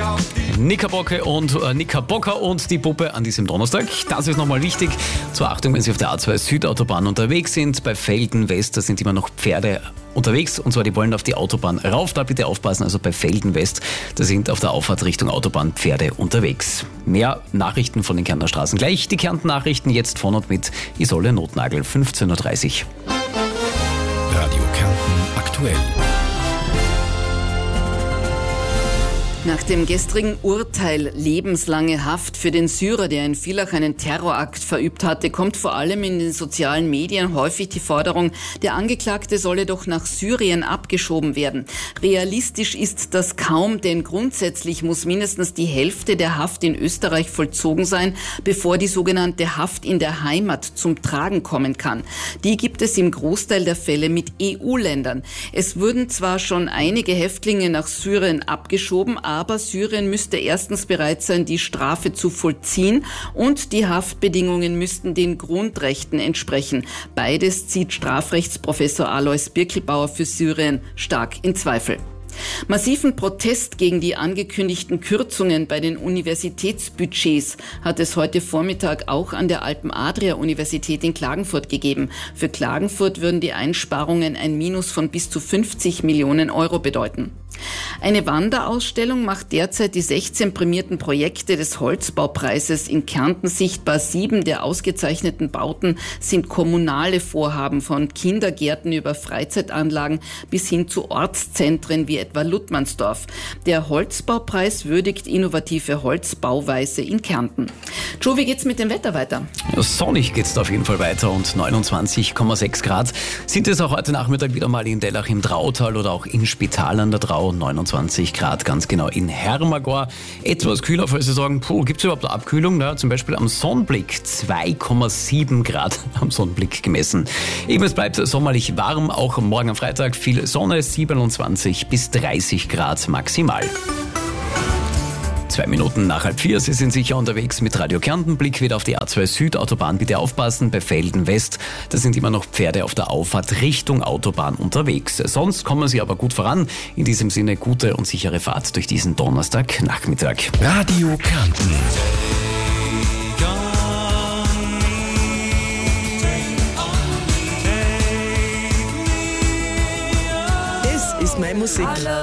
Knickerbocker und die Puppe an diesem Donnerstag. Das ist nochmal wichtig. Zur Achtung, wenn Sie auf der A2 Südautobahn unterwegs sind. Bei Velden West, da sind immer noch Pferde unterwegs. Und zwar, die wollen auf die Autobahn rauf. Da bitte aufpassen. Also bei Velden West, da sind auf der Auffahrt Richtung Autobahn Pferde unterwegs. Mehr Nachrichten von den Kärntner Straßen gleich. Die Kärnten Nachrichten jetzt von und mit Isolde Notnagel, 15.30 Uhr. Radio Kärnten aktuell. Nach dem gestrigen Urteil lebenslange Haft für den Syrer, der in Villach einen Terrorakt verübt hatte, kommt vor allem in den sozialen Medien häufig die Forderung, der Angeklagte solle doch nach Syrien abgeschoben werden. Realistisch ist das kaum, denn grundsätzlich muss mindestens die Hälfte der Haft in Österreich vollzogen sein, bevor die sogenannte Haft in der Heimat zum Tragen kommen kann. Die gibt es im Großteil der Fälle mit EU-Ländern. Es wurden zwar schon einige Häftlinge nach Syrien abgeschoben, aber Syrien müsste erstens bereit sein, die Strafe zu vollziehen, und die Haftbedingungen müssten den Grundrechten entsprechen. Beides zieht Strafrechtsprofessor Alois Birkelbauer für Syrien stark in Zweifel. Massiven Protest gegen die angekündigten Kürzungen bei den Universitätsbudgets hat es heute Vormittag auch an der Alpen-Adria-Universität in Klagenfurt gegeben. Für Klagenfurt würden die Einsparungen ein Minus von bis zu 50 Millionen Euro bedeuten. Eine Wanderausstellung macht derzeit die 16 prämierten Projekte des Holzbaupreises in Kärnten sichtbar. 7 der ausgezeichneten Bauten sind kommunale Vorhaben, von Kindergärten über Freizeitanlagen bis hin zu Ortszentren wie etwa Luttmannsdorf. Der Holzbaupreis würdigt innovative Holzbauweise in Kärnten. Joe, wie geht's mit dem Wetter weiter? Ja, sonnig geht's da auf jeden Fall weiter und 29,6 Grad sind es auch heute Nachmittag wieder mal in Dellach im Drautal oder auch in Spital an der Drau. 29 Grad ganz genau in Hermagor. Etwas kühler, falls Sie sagen, gibt es überhaupt eine Abkühlung? Na, zum Beispiel am Sonnenblick 2,7 Grad am Sonnenblick gemessen. Eben, es bleibt sommerlich warm, auch morgen am Freitag viel Sonne, 27 bis 30 Grad maximal. 2 Minuten nach 3:30, Sie sind sicher unterwegs mit Radio Kärnten. Blick wieder auf die A2 Südautobahn. Bitte aufpassen, bei Velden West, da sind immer noch Pferde auf der Auffahrt Richtung Autobahn unterwegs. Sonst kommen Sie aber gut voran. In diesem Sinne, gute und sichere Fahrt durch diesen Donnerstagnachmittag. Radio Kärnten. Das ist meine Musik.